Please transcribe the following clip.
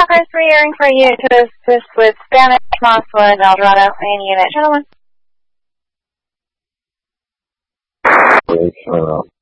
Conference 3 hearing for you to assist with Spanish, Mosswood, Eldorado, and unit. Gentlemen.